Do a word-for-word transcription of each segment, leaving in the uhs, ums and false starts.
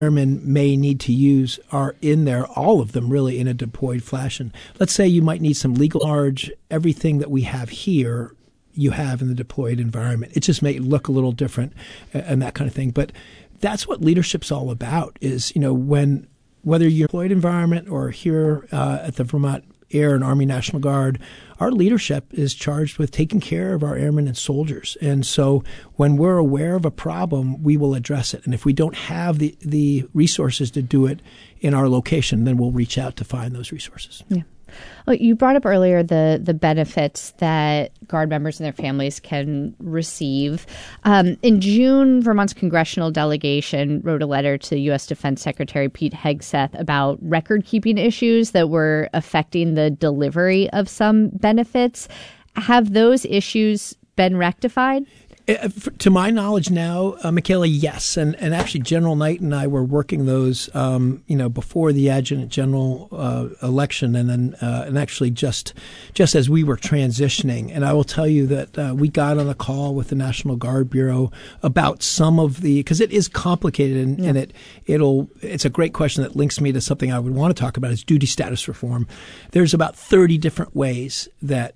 airmen may need to use are in there, all of them really, in a deployed fashion. Let's say you might need some legal charge. Everything that we have here, you have in the deployed environment. It just may look a little different and that kind of thing. But that's what leadership's all about is, you know, when whether you're in a deployed environment or here uh, at the Vermont Air and Army National Guard, our leadership is charged with taking care of our airmen and soldiers. And so when we're aware of a problem, we will address it. And if we don't have the, the resources to do it in our location, then we'll reach out to find those resources. Yeah. Well, you brought up earlier the the benefits that Guard members and their families can receive. Um, in June, Vermont's congressional delegation wrote a letter to U S Defense Secretary Pete Hegseth about record-keeping issues that were affecting the delivery of some benefits. Have those issues been rectified? Uh, to my knowledge now, uh, Michaela, yes. And and actually, General Knight and I were working those, um, you know, before the Adjutant General uh, election, and then uh, and actually just just as we were transitioning. And I will tell you that uh, we got on a call with the National Guard Bureau about some of the, because it is complicated, and, yeah. and it it'll it's a great question that links me to something I would want to talk about is duty status reform. There's about thirty different ways that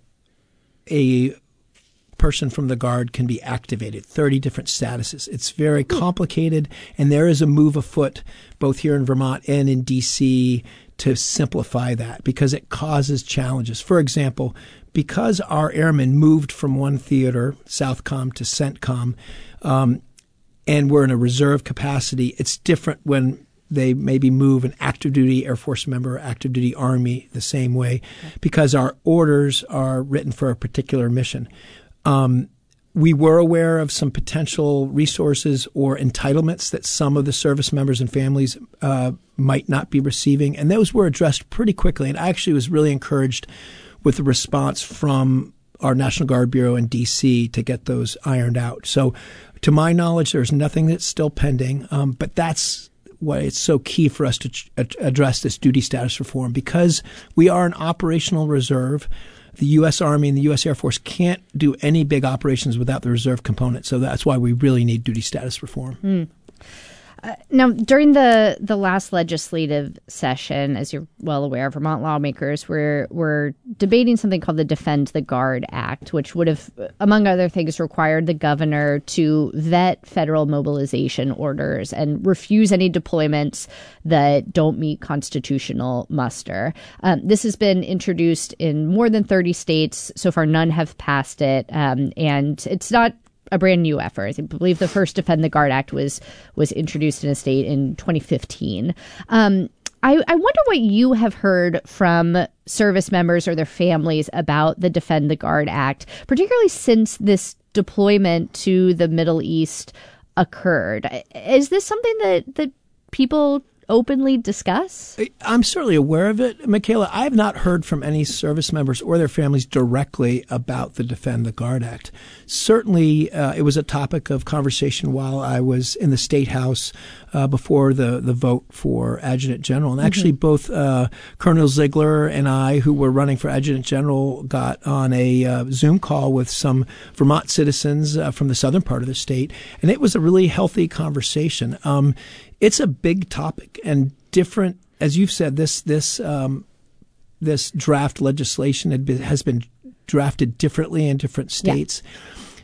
a person from the Guard can be activated, thirty different statuses. It's very complicated, and there is a move afoot both here in Vermont and in D C to simplify that because it causes challenges. For example, because our airmen moved from one theater, Southcom, to CENTCOM, um, and we're in a reserve capacity, it's different when they maybe move an active duty Air Force member or active duty Army the same way because our orders are written for a particular mission. Um, we were aware of some potential resources or entitlements that some of the service members and families uh, might not be receiving, and those were addressed pretty quickly. And I actually was really encouraged with the response from our National Guard Bureau in D C to get those ironed out. So to my knowledge, there's nothing that's still pending, um, but that's why it's so key for us to ch- address this duty status reform because we are an operational reserve. The U S. Army and the U S. Air Force can't do any big operations without the reserve component. So that's why we really need duty status reform. Mm. Uh, now, during the, the last legislative session, as you're well aware, Vermont lawmakers were, were debating something called the Defend the Guard Act, which would have, among other things, required the governor to vet federal mobilization orders and refuse any deployments that don't meet constitutional muster. Um, this has been introduced in more than thirty states. So far, none have passed it. Um, and it's not a brand new effort. I believe the first Defend the Guard Act was was introduced in a state in twenty fifteen. Um, I, I wonder what you have heard from service members or their families about the Defend the Guard Act, particularly since this deployment to the Middle East occurred. Is this something that, that people openly discuss? I'm certainly aware of it, Michaela. I have not heard from any service members or their families directly about the Defend the Guard Act. Certainly, uh, it was a topic of conversation while I was in the State House uh, before the, the vote for Adjutant General. And actually, mm-hmm. both uh, Colonel Ziegler and I, who were running for Adjutant General, got on a uh, Zoom call with some Vermont citizens uh, from the southern part of the state. And it was a really healthy conversation. Um, It's a big topic and different, as you've said, this this um, this draft legislation had been, has been drafted differently in different states. Yeah.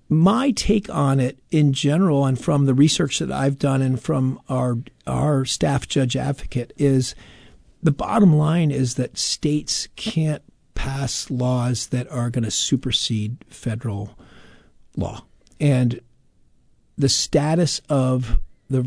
My take on it in general and from the research that I've done and from our our staff judge advocate is the bottom line is that states can't pass laws that are going to supersede federal law. And the status of the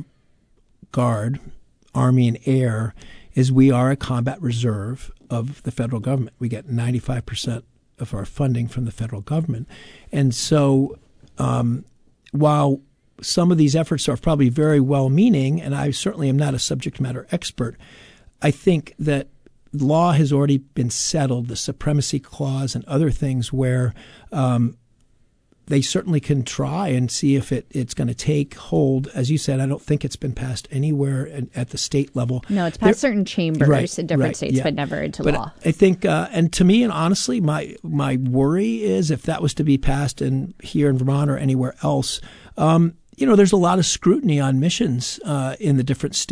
Guard, Army, and Air is we are a combat reserve of the federal government. We get ninety-five percent of our funding from the federal government. And so um, while some of these efforts are probably very well-meaning, and I certainly am not a subject matter expert, I think that law has already been settled, the supremacy clause and other things where um, they certainly can try and see if it, it's going to take hold. As you said, I don't think it's been passed anywhere at, at the state level. No, it's passed there, certain chambers right, in different right, states, yeah. but never into but law. I think, uh, and to me, and honestly, my my worry is if that was to be passed in here in Vermont or anywhere else, um, you know, there's a lot of scrutiny on missions uh, in the different states.